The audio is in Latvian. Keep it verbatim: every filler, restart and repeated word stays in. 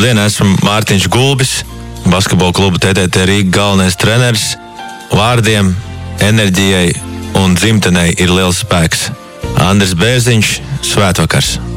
Labdien, esmu Mārtiņš Gulbis, basketbola kluba T T T Rīga galvenais treneris. Vārdiem, enerģijai un dzimtenei ir liels spēks. Andris Bērziņš, svētvakars!